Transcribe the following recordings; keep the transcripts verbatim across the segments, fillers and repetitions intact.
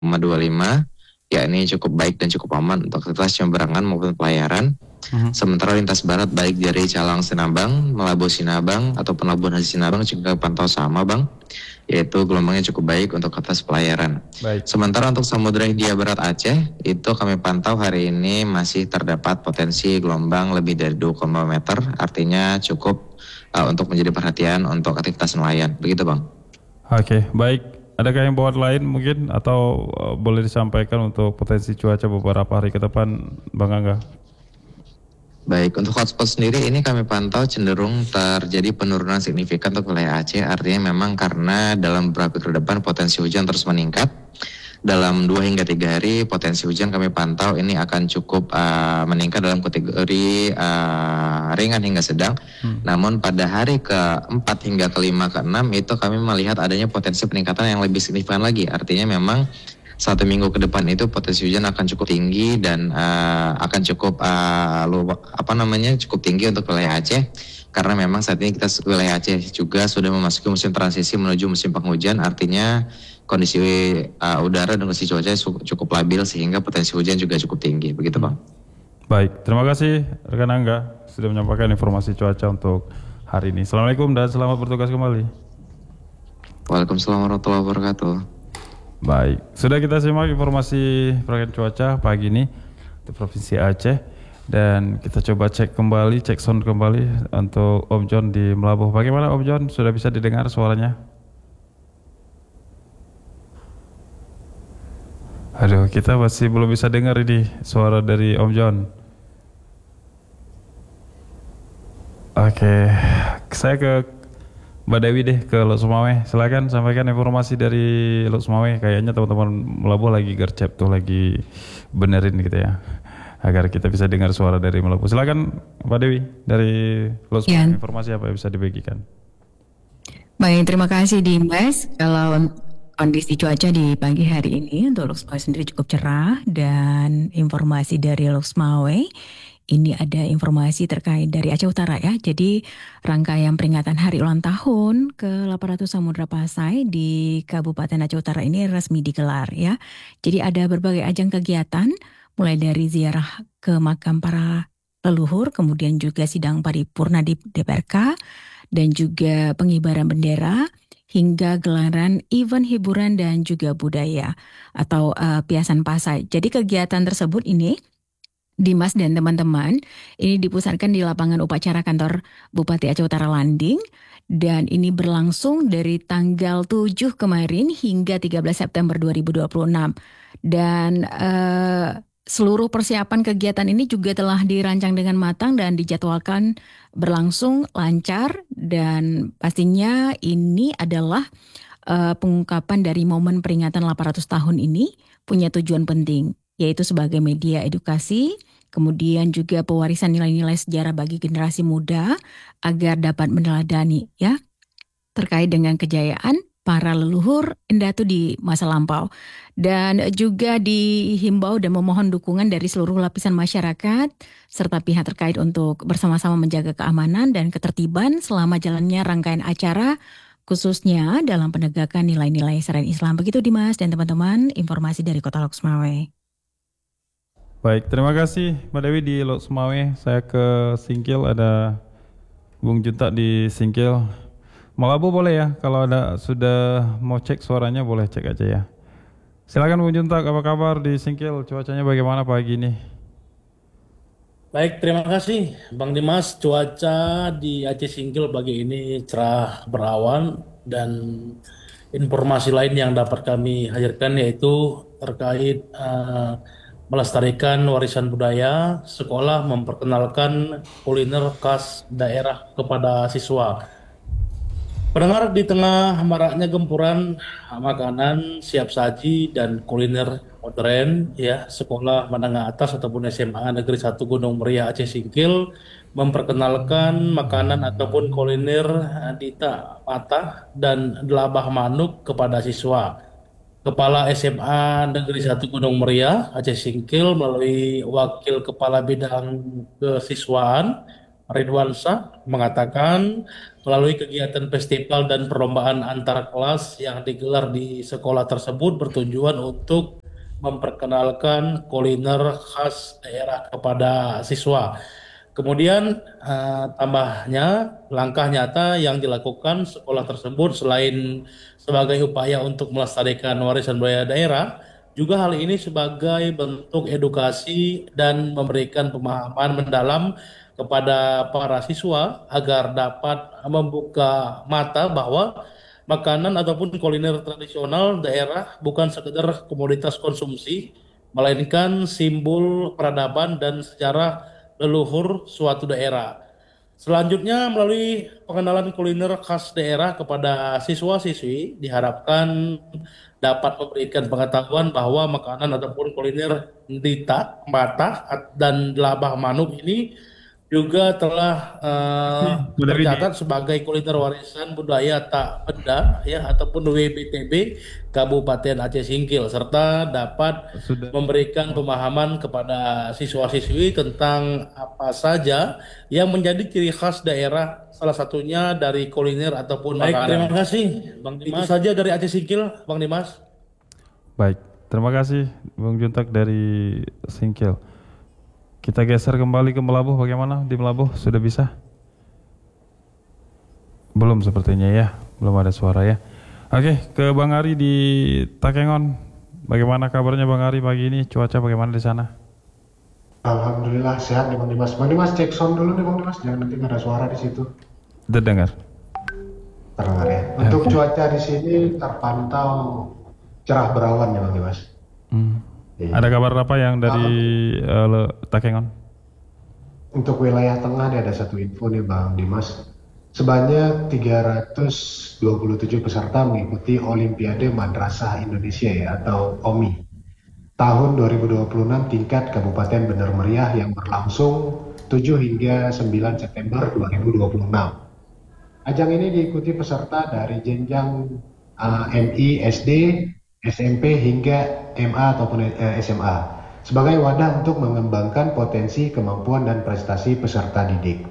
dua puluh lima, yakni cukup baik dan cukup aman untuk aktivitas penyeberangan maupun pelayaran. Hmm. Sementara lintas barat baik dari Calang Sinabang, Melabuh Sinabang atau Pelabuhan Haji Sinabang juga pantau sama bang, yaitu gelombangnya cukup baik untuk atas pelayaran. Baik. Sementara untuk Samudra Hindia Barat Aceh itu kami pantau hari ini masih terdapat potensi gelombang lebih dari dua koma lima meter, artinya cukup uh, untuk menjadi perhatian untuk aktivitas nelayan. Begitu bang. Oke, baik. Adakah yang buat lain mungkin atau uh, boleh disampaikan untuk potensi cuaca beberapa hari ke depan, Bang Angga? Baik, untuk hotspot sendiri ini kami pantau cenderung terjadi penurunan signifikan untuk wilayah Aceh. Artinya memang karena dalam beberapa minggu ke depan potensi hujan terus meningkat. Dalam dua hingga tiga hari potensi hujan kami pantau ini akan cukup uh, meningkat dalam kategori uh, ringan hingga sedang. Hmm. Namun pada hari keempat hingga kelima keenam itu kami melihat adanya potensi peningkatan yang lebih signifikan lagi. Artinya memang satu minggu ke depan itu potensi hujan akan cukup tinggi dan uh, akan cukup uh, lu, apa namanya cukup tinggi untuk wilayah Aceh, karena memang saat ini kita wilayah Aceh juga sudah memasuki musim transisi menuju musim penghujan. Artinya kondisi uh, udara dan kondisi cuaca cukup labil sehingga potensi hujan juga cukup tinggi. Begitu bang. Baik, terima kasih rekan Angga sudah menyampaikan informasi cuaca untuk hari ini. Assalamualaikum dan selamat bertugas kembali. Waalaikumsalam warahmatullahi wabarakatuh. Baik, sudah kita simak informasi perakiraan cuaca pagi ini di Provinsi Aceh, dan kita coba cek kembali, cek sound kembali untuk Om John di Melabuh. Bagaimana Om John, sudah bisa didengar suaranya? Aduh, kita masih belum bisa dengar ini suara dari Om John. Oke, saya ke Mbak Dewi deh ke Lok Sumawe. Silakan sampaikan informasi dari Lok Sumawe. Kayaknya teman-teman Melabuh lagi gercep tuh, lagi benerin gitu ya, agar kita bisa dengar suara dari Melabuh. Silakan Mbak Dewi dari Lok Sumawe, ya. Informasi apa yang bisa dibagikan? Baik, terima kasih Dimas. Kalau kondisi cuaca di pagi hari ini untuk Lok Sumawe sendiri cukup cerah, dan informasi dari Lok Sumawe ini ada informasi terkait dari Aceh Utara ya. Jadi rangkaian peringatan hari ulang tahun ke delapan ratus Samudra Pasai di Kabupaten Aceh Utara ini resmi digelar ya. Jadi ada berbagai ajang kegiatan, mulai dari ziarah ke makam para leluhur, kemudian juga sidang paripurna di D P R K, dan juga pengibaran bendera, hingga gelaran event hiburan dan juga budaya atau uh, Piasan Pasai. Jadi kegiatan tersebut ini, Dimas dan teman-teman, ini dipusatkan di lapangan upacara kantor Bupati Aceh Utara Landing, dan ini berlangsung dari tanggal tujuh kemarin hingga tiga belas September dua ribu dua puluh enam. Dan uh, seluruh persiapan kegiatan ini juga telah dirancang dengan matang dan dijadwalkan berlangsung lancar, dan pastinya ini adalah uh, pengungkapan dari momen peringatan delapan ratus tahun ini punya tujuan penting, yaitu sebagai media edukasi, kemudian juga pewarisan nilai-nilai sejarah bagi generasi muda agar dapat meneladani ya terkait dengan kejayaan para leluhur endatu di masa lampau. Dan juga dihimbau dan memohon dukungan dari seluruh lapisan masyarakat serta pihak terkait untuk bersama-sama menjaga keamanan dan ketertiban selama jalannya rangkaian acara, khususnya dalam penegakan nilai-nilai syariat Islam. Begitu Dimas dan teman-teman, informasi dari Kota Lok Sumawe. Baik, terima kasih Mbak Dewi di Lok Sumawe. Saya ke Singkil, ada Bung Junta di Singkil. Melabuh boleh ya, kalau ada sudah mau cek suaranya boleh cek aja ya. Silakan Bung Junta, apa kabar di Singkil? Cuacanya bagaimana pagi ini? Baik, terima kasih Bang Dimas. Cuaca di Aceh Singkil pagi ini cerah berawan, dan informasi lain yang dapat kami hadirkan yaitu terkait uh, melestarikan warisan budaya, sekolah memperkenalkan kuliner khas daerah kepada siswa. Pendengar, di tengah maraknya gempuran makanan siap saji dan kuliner modern, ya, sekolah menengah atas ataupun S M A Negeri satu Gunung Meriah Aceh Singkil memperkenalkan makanan ataupun kuliner dita patah dan delabah manuk kepada siswa. Kepala S M A Negeri satu Gunung Meriah Aceh Singkil melalui Wakil Kepala Bidang Kesiswaan Ridwansyah mengatakan melalui kegiatan festival dan perlombaan antar kelas yang digelar di sekolah tersebut bertujuan untuk memperkenalkan kuliner khas daerah kepada siswa. Kemudian eh, tambahnya langkah nyata yang dilakukan sekolah tersebut selain sebagai upaya untuk melestarikan warisan budaya daerah, juga hal ini sebagai bentuk edukasi dan memberikan pemahaman mendalam kepada para siswa agar dapat membuka mata bahwa makanan ataupun kuliner tradisional daerah bukan sekedar komoditas konsumsi, melainkan simbol peradaban dan sejarah leluhur suatu daerah. Selanjutnya, melalui pengenalan kuliner khas daerah kepada siswa-siswi, diharapkan dapat memberikan pengetahuan bahwa makanan ataupun kuliner Ndita, Matah, dan Labah Manuk ini juga telah eh, Udah Widi. tercatat sebagai kuliner warisan budaya tak benda ya ataupun W B T B Kabupaten Aceh Singkil serta dapat Sudah. memberikan pemahaman kepada siswa-siswi tentang apa saja yang menjadi ciri khas daerah, salah satunya dari kuliner ataupun Baik, makanan. terima kasih Bang Dimas. Itu saja dari Aceh Singkil, Bang Dimas. Baik, terima kasih Bung Juntak dari Singkil. Kita geser kembali ke Melabuh, bagaimana di Melabuh? Sudah bisa? Belum sepertinya ya, belum ada suara ya. Oke, ke Bang Ari di Takengon. Bagaimana kabarnya Bang Ari pagi ini? Cuaca bagaimana di sana? Alhamdulillah sehat nih Bang Dimas. Bang Dimas cek sound dulu nih Bang Dimas, jangan nanti nggak ada suara di situ. Terdengar? Terdengar ya. Untuk cuaca di sini terpantau cerah berawan ya Bang Dimas. Hmm. Iya. Ada kabar apa yang dari uh, Le- Takengon? Untuk wilayah tengah nih ada satu info nih Bang Dimas. Sebanyak tiga ratus dua puluh tujuh peserta mengikuti Olimpiade Madrasah Indonesia ya atau O M I tahun dua ribu dua puluh enam tingkat Kabupaten Bener Meriah yang berlangsung tujuh hingga sembilan September dua ribu dua puluh enam. Ajang ini diikuti peserta dari jenjang uh, M I, S D, S M P hingga M A ataupun uh, S M A sebagai wadah untuk mengembangkan potensi, kemampuan, dan prestasi peserta didik.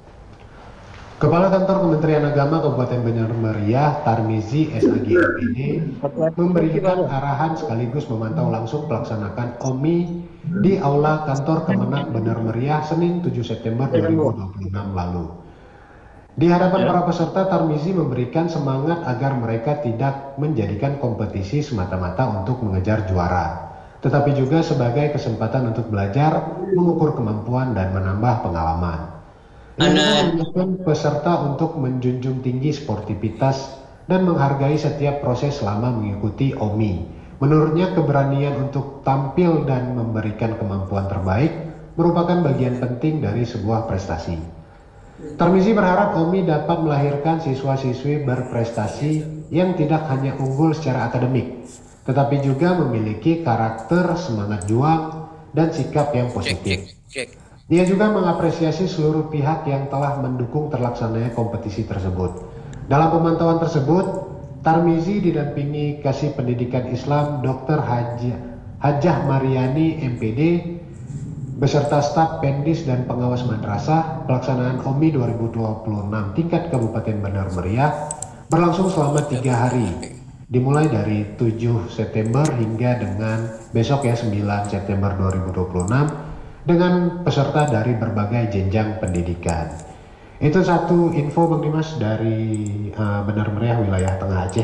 Kepala Kantor Kementerian Agama Kabupaten Bener Meriah, Tarmizi S A G M P D, memberikan arahan sekaligus memantau langsung pelaksanakan O M I di Aula Kantor Kemenak Bener Meriah Senin tujuh September dua ribu dua puluh enam lalu. Di hadapan para peserta, Tarmizi memberikan semangat agar mereka tidak menjadikan kompetisi semata-mata untuk mengejar juara, tetapi juga sebagai kesempatan untuk belajar, mengukur kemampuan, dan menambah pengalaman. Ia juga mengingatkan peserta untuk menjunjung tinggi sportivitas dan menghargai setiap proses selama mengikuti O M I. Menurutnya, keberanian untuk tampil dan memberikan kemampuan terbaik merupakan bagian penting dari sebuah prestasi. Tarmizi berharap O M I dapat melahirkan siswa-siswi berprestasi yang tidak hanya unggul secara akademik, tetapi juga memiliki karakter, semangat juang, dan sikap yang positif. Dia juga mengapresiasi seluruh pihak yang telah mendukung terlaksananya kompetisi tersebut. Dalam pemantauan tersebut, Tarmizi didampingi Kasih Pendidikan Islam Doktor Hajah, Hajah Mariani M P D beserta staf Pendis dan pengawas madrasah. Pelaksanaan O M I dua ribu dua puluh enam tingkat Kabupaten Bener Meriah berlangsung selama tiga hari, dimulai dari tujuh September hingga dengan besok ya sembilan September dua ribu dua puluh enam dengan peserta dari berbagai jenjang pendidikan. Itu satu info Bang Dimas dari uh, Bener Meriah wilayah Tengah Aceh.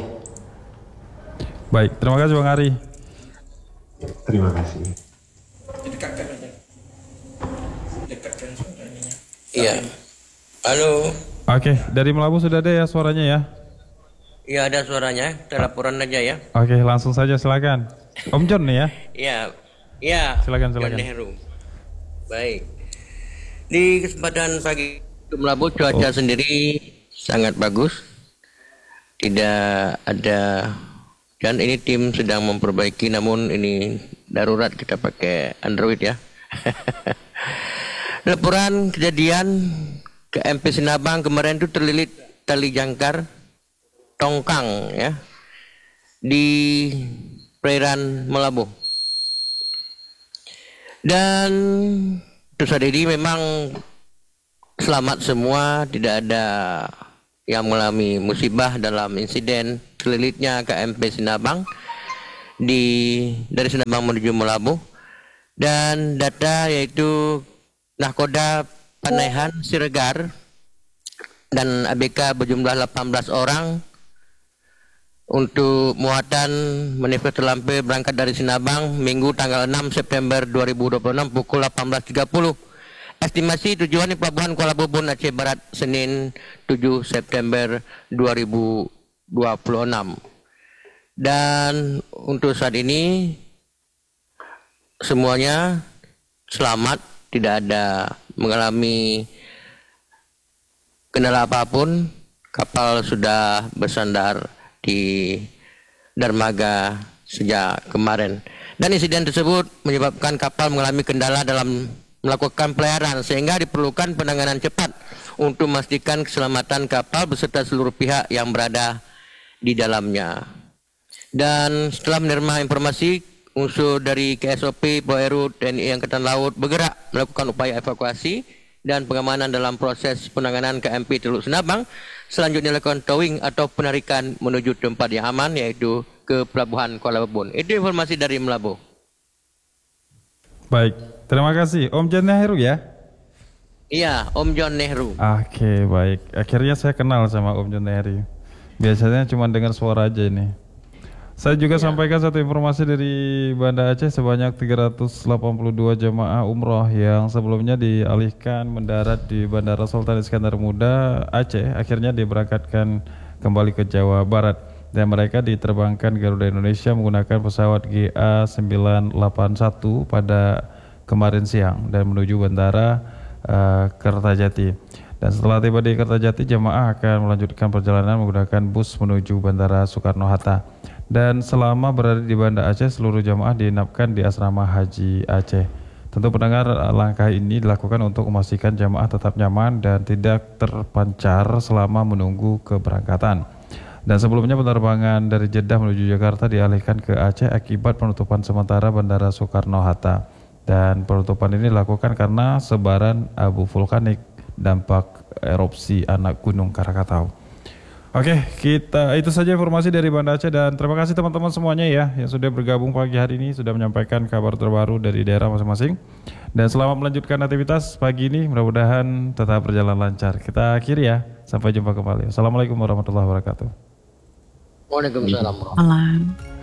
Baik, terima kasih Bang Ari. Ya, terima kasih. Dekatkan aja. Dekatkan suaranya. Iya. Halo. Oke, dari Melabuh sudah ada ya suaranya ya? Iya ada suaranya. Kita laporan aja ya. Oke, langsung saja silakan. Om John nih ya? Iya. Iya. Silakan, silakan. John Nehru. Baik. Di kesempatan pagi di Melabuh cuaca Oh. sendiri sangat bagus. Tidak ada, dan ini tim sedang memperbaiki, namun ini darurat kita pakai Android ya. Laporan kejadian ke M P Sinabang kemarin itu terlilit tali jangkar tongkang ya di perairan Melabuh. Dan terus hari ini memang selamat semua, tidak ada yang mengalami musibah dalam insiden terlilitnya K M P Sinabang di dari Sinabang menuju Melabuh. Dan data yaitu nahkoda Panaihan Siregar dan A B K berjumlah delapan belas orang. Untuk muatan manifest terlampir berangkat dari Sinabang Minggu tanggal enam September dua ribu dua puluh enam pukul delapan belas tiga puluh. Estimasi tujuan di Pelabuhan Kuala Bubun Aceh Barat Senin tujuh September dua ribu dua puluh enam. Dan untuk saat ini semuanya selamat, tidak ada mengalami kendala apapun. Kapal sudah bersandar di dermaga sejak kemarin. Dan insiden tersebut menyebabkan kapal mengalami kendala dalam melakukan pelayaran sehingga diperlukan penanganan cepat untuk memastikan keselamatan kapal beserta seluruh pihak yang berada di dalamnya. Dan setelah menerima informasi, unsur dari K S O P, Poeru, T N I Angkatan Laut bergerak melakukan upaya evakuasi dan pengamanan dalam proses penanganan K M P Teluk Sinabang. Selanjutnya dilakukan towing atau penarikan menuju tempat yang aman, yaitu ke Pelabuhan Kuala Bubun. Itu informasi dari Melabuh. Baik, terima kasih Om John Nehru ya. Iya, Om John Nehru. Oke, baik. Akhirnya saya kenal sama Om John Nehru. Biasanya cuma dengar suara aja ini. Saya juga ya. Sampaikan satu informasi dari Banda Aceh, sebanyak tiga ratus delapan puluh dua jemaah umroh yang sebelumnya dialihkan mendarat di Bandara Sultan Iskandar Muda Aceh akhirnya diberangkatkan kembali ke Jawa Barat, dan mereka diterbangkan Garuda Indonesia menggunakan pesawat G A sembilan delapan satu pada kemarin siang dan menuju Bandara uh, Kertajati. Dan setelah tiba di Kertajati, jemaah akan melanjutkan perjalanan menggunakan bus menuju Bandara Soekarno-Hatta. Dan selama berada di Banda Aceh, seluruh jemaah diinapkan di Asrama Haji Aceh. Tentu pendengar, langkah ini dilakukan untuk memastikan jemaah tetap nyaman dan tidak terpancar selama menunggu keberangkatan. Dan sebelumnya penerbangan dari Jeddah menuju Jakarta dialihkan ke Aceh akibat penutupan sementara Bandara Soekarno-Hatta. Dan penutupan ini dilakukan karena sebaran abu vulkanik dampak erupsi anak Gunung Krakatau. Oke, kita itu saja informasi dari Banda Aceh, dan terima kasih teman-teman semuanya ya yang sudah bergabung pagi hari ini, sudah menyampaikan kabar terbaru dari daerah masing-masing. Dan selamat melanjutkan aktivitas pagi ini, mudah-mudahan tetap berjalan lancar. Kita akhiri ya, sampai jumpa kembali. Assalamualaikum warahmatullahi wabarakatuh. Waalaikumsalam. Malam.